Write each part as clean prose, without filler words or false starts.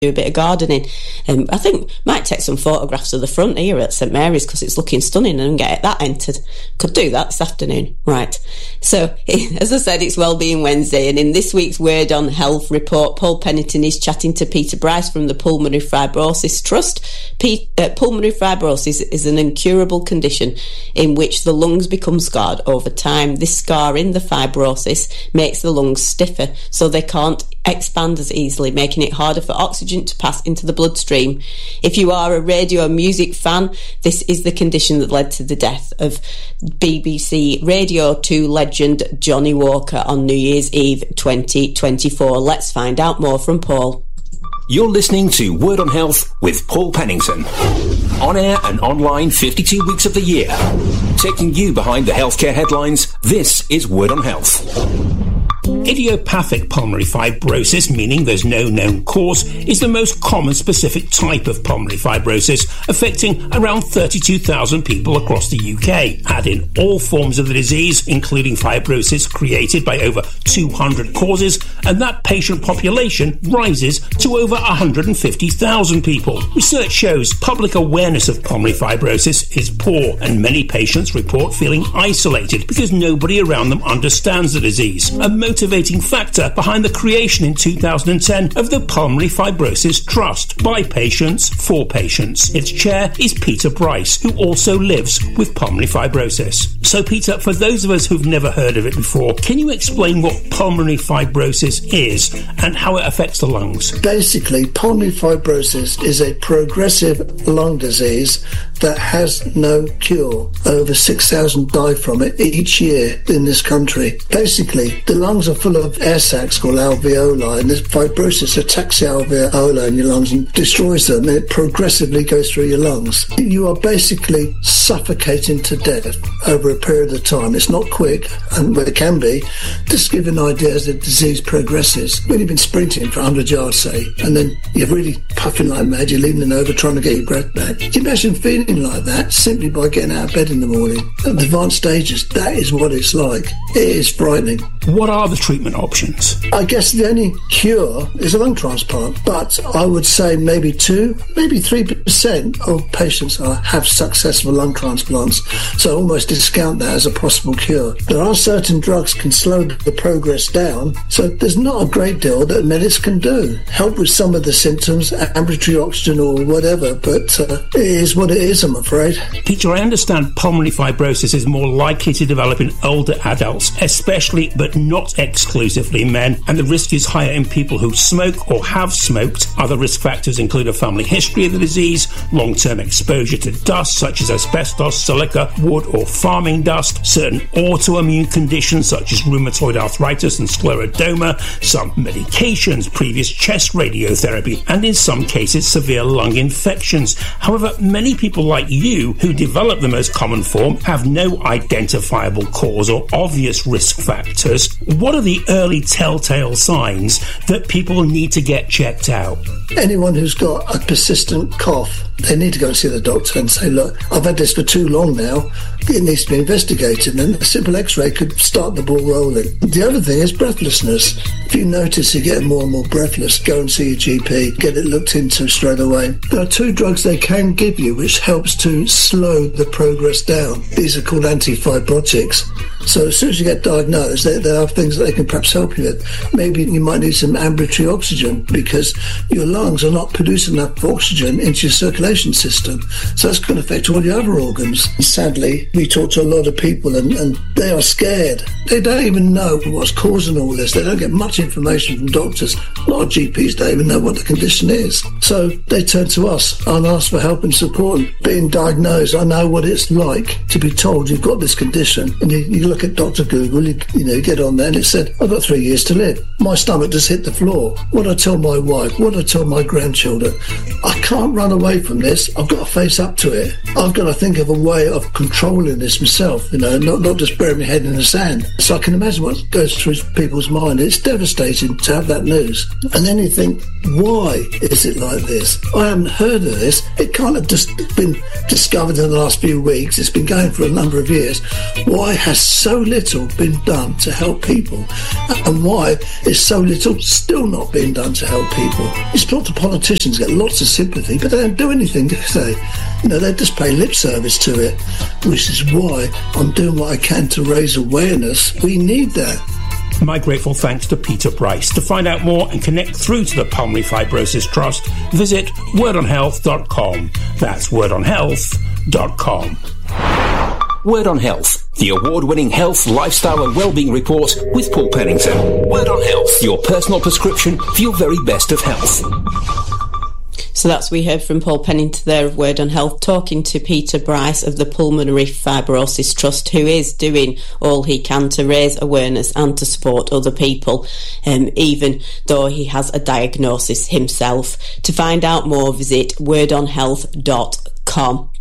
do a bit of gardening. I think might take some photographs of the front here at St Mary's because it's looking stunning and get that entered. Could do that this afternoon. Right. So, as I said, it's Wellbeing Wednesday, and in this week's Word on Health report, Paul Pennington is chatting to Peter Bryce from the Pulmonary Fibrosis Trust. Pulmonary fibrosis is an incurable condition in which the lungs become scarred over time. This scarring, the fibrosis, makes the lungs stiffer, so they can't expand as easily, making it harder for oxygen to pass into the bloodstream. If you are a radio music fan, this is the condition that led to the death of BBC Radio 2 legend Johnny Walker on New Year's Eve 2024. Let's find out more from Paul. You're listening to Word on Health with Paul Pennington. On air and online 52 weeks of the year. Taking you behind the healthcare headlines, this is Word on Health. Idiopathic pulmonary fibrosis, meaning there's no known cause, is the most common specific type of pulmonary fibrosis, affecting around 32,000 people across the UK. Add in all forms of the disease, including fibrosis created by over 200 causes, and that patient population rises to over 150,000 people. Research shows public awareness of pulmonary fibrosis is poor, and many patients report feeling isolated because nobody around them understands the disease. A motivating factor behind the creation in 2010 of the Pulmonary Fibrosis Trust by patients for patients. Its chair is Peter Bryce, who also lives with pulmonary fibrosis. So Peter, for those of us who've never heard of it before, can you explain what pulmonary fibrosis is and how it affects the lungs? Basically, pulmonary fibrosis is a progressive lung disease that has no cure. Over 6,000 die from it each year in this country. Basically, the lungs are full of air sacs called alveoli, and this fibrosis attacks the alveoli in your lungs and destroys them, and it progressively goes through your lungs. You are basically suffocating to death over a period of time. It's not quick, and it can be. Just to give an idea as the disease progresses. When you've been sprinting for 100 yards, say, and then you're really puffing like mad, you're leaning over trying to get your breath back. Can you imagine feeling like that simply by getting out of bed in the morning? At the advanced stages, that is what it's like. It is frightening. What are the treatment options? I guess the only cure is a lung transplant, but I would say maybe 3% of patients have successful lung transplants, so I almost discount that as a possible cure. There are certain drugs can slow the progress down, so there's not a great deal that medics can do. Help with some of the symptoms, ambulatory oxygen or whatever, but it is what it is, I'm afraid. Peter, I understand pulmonary fibrosis is more likely to develop in older adults, especially but not exclusively men, and the risk is higher in people who smoke or have smoked. Other risk factors include a family history of the disease, long-term exposure to dust such as asbestos, silica, wood or farming dust, certain autoimmune conditions such as rheumatoid arthritis and scleroderma, some medications, previous chest radiotherapy, and in some cases severe lung infections. However, many people like you who develop the most common form have no identifiable cause or obvious risk factors. What are the early telltale signs that people need to get checked out? Anyone who's got a persistent cough, they need to go and see the doctor and say, look, I've had this for too long now, it needs to be investigated, and a simple x-ray could start the ball rolling. The other thing is breathlessness. If you notice you're getting more and more breathless, go and see your GP, get it looked into straight away. There are 2 drugs they can give you which helps to slow the progress down. These are called antifibrotics. So as soon as you get diagnosed, there are things that they can perhaps help you with. Maybe you might need some ambulatory oxygen because your lungs are not producing enough oxygen into your circulation system. So that's going to affect all your other organs. And sadly, we talk to a lot of people and they are scared. They don't even know what's causing all this. They don't get much information from doctors. A lot of GPs don't even know what the condition is. So they turn to us and ask for help and support. And being diagnosed, I know what it's like to be told you've got this condition. And you look at Dr. Google, you get on there and it said, I've got 3 years to live. My stomach just hit the floor. What do I tell my wife? What do I tell my grandchildren? I can't run away from this. I've got to face up to it. I've got to think of a way of controlling this myself, not just burying my head in the sand. So I can imagine what goes through people's mind. It's devastating to have that news. And then you think, why is it like of this. I haven't heard of this. It can't have just been discovered in the last few weeks. It's been going for a number of years. Why has so little been done to help people? And why is so little still not being done to help people? It's not the politicians get lots of sympathy, but they don't do anything, do they? They just pay lip service to it, which is why I'm doing what I can to raise awareness. We need that. My grateful thanks to Peter Bryce. To find out more and connect through to the Pulmonary Fibrosis Trust, visit wordonhealth.com. That's wordonhealth.com. Word on Health, the award-winning health, lifestyle and wellbeing report with Paul Pennington. Word on Health, your personal prescription for your very best of health. So that's we heard from Paul Pennington there of Word on Health, talking to Peter Bryce of the Pulmonary Fibrosis Trust, who is doing all he can to raise awareness and to support other people, even though he has a diagnosis himself. To find out more, visit wordonhealth.com.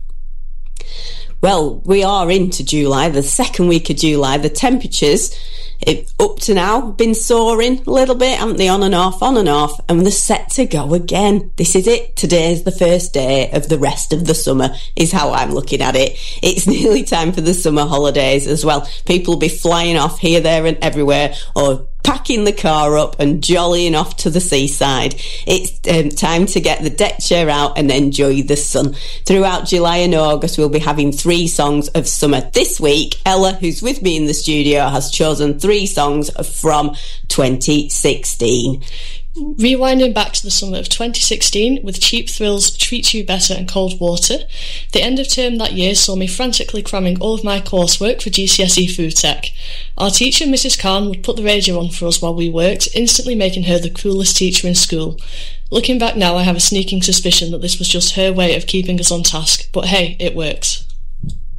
Well, we are into July, the second week of July. The temperatures, up to now, been soaring a little bit, haven't they? On and off, and they're set to go again. This is it. Today's the first day of the rest of the summer, is how I'm looking at it. It's nearly time for the summer holidays as well. People will be flying off here, there and everywhere, or packing the car up and jollying off to the seaside. It's time to get the deck chair out and enjoy the sun. Throughout July and August, we'll be having 3 songs of summer. This week, Ella, who's with me in the studio, has chosen 3 songs from 2016. Rewinding back to the summer of 2016 with Cheap Thrills, Treat You Better and Cold Water, the end of term that year saw me frantically cramming all of my coursework for GCSE Food Tech. Our teacher, Mrs. Khan, would put the radio on for us while we worked, instantly making her the coolest teacher in school. Looking back now, I have a sneaking suspicion that this was just her way of keeping us on task, but hey, it works.